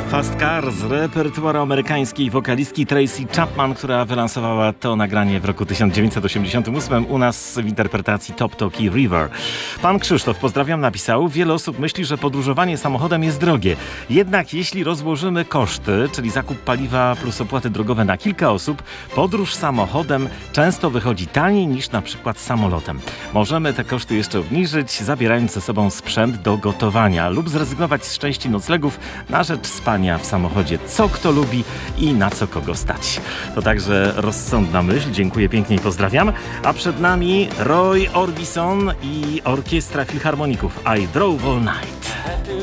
Fast Car z repertuaru amerykańskiej wokalistki Tracy Chapman, która wylansowała to nagranie w roku 1988 u nas w interpretacji Top Talk i River. Pan Krzysztof, pozdrawiam, napisał: wiele osób myśli, że podróżowanie samochodem jest drogie. Jednak jeśli rozłożymy koszty, czyli zakup paliwa plus opłaty drogowe na kilka osób, podróż samochodem często wychodzi taniej niż na przykład samolotem. Możemy te koszty jeszcze obniżyć, zabierając ze sobą sprzęt do gotowania lub zrezygnować z części noclegów na rzecz spania w samochodzie. Co kto lubi i na co kogo stać. To także rozsądna myśl. Dziękuję pięknie i pozdrawiam. A przed nami Roy Orbison i Orkiestra Filharmoników I Drove All Night.